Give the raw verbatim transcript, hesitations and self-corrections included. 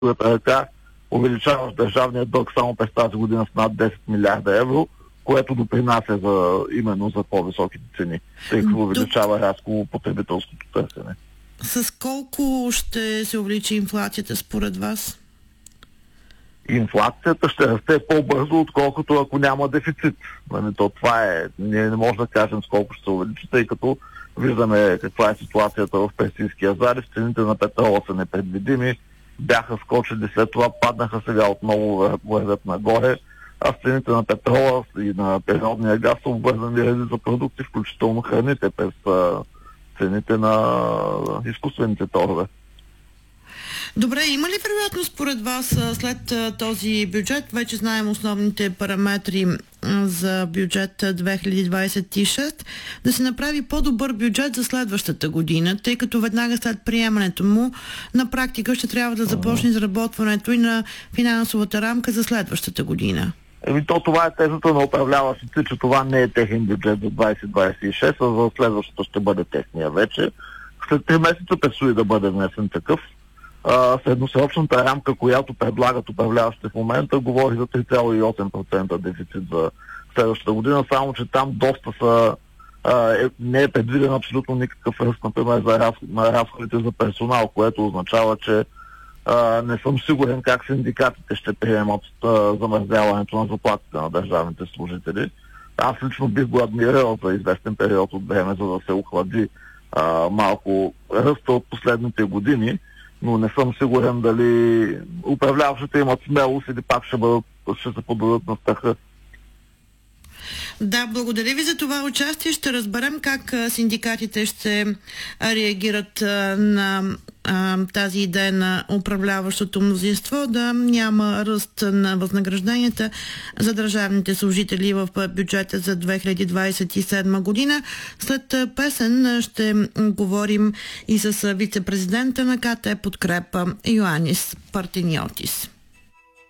другата ръка увеличаваш държавния дълг само през тази година с над десет милиарда евро, което допринася за, именно за по-високите цени, тъй като увеличава рязко потребителското търсене. С колко ще се увеличи инфлацията според вас? Инфлацията ще расте по-бързо, отколкото ако няма дефицит. То това е, ние не можем да кажем с колко ще се увеличи, тъй като виждаме каква е ситуацията в Персийския залив, цените на петрола са непредвидими, бяха скочили, след това паднаха, сега отново вървят нагоре, а цените на петрола и на природния газ са обвързани реди за продукти, включително храните, през цените на изкуствените торове. Добре, има ли вероятност според вас след този бюджет, вече знаем основните параметри за бюджет две хиляди двадесет и шеста, да се направи по-добър бюджет за следващата година, тъй като веднага след приемането му на практика ще трябва да започне изработването и на финансовата рамка за следващата година? Еми то това е тезата на управляващите, че това не е техен бюджет за двадесет двадесет и шеста, а за следващото ще бъде техния вече. След три месеца предстои да бъде внесен такъв. Средносрочната рамка, която предлагат управляващите в момента, говори за три цяло и осем процента дефицит за следващата година, само че там доста са, а, е, не е предвиден абсолютно никакъв ръст, например, за раз, на разходите за персонал, което означава, че а, не съм сигурен как синдикатите ще приемат а, замързяването на заплатите на държавните служители. Аз лично бих го адмирал за известен период от време, за да се охлади а, малко ръста от последните години, но не съм сигурен дали управляващите имат смелост или пак ще, бъдат, ще се подадат на страха. Да, благодаря ви за това участие. Ще разберем как синдикатите ще реагират на а, тази идея на управляващото мнозинство да няма ръст на възнагражденията за държавните служители в бюджета за две хиляди двадесет и седма година. След песен ще говорим и с вице-президента на КТ Подкрепа Йоанис Партениотис.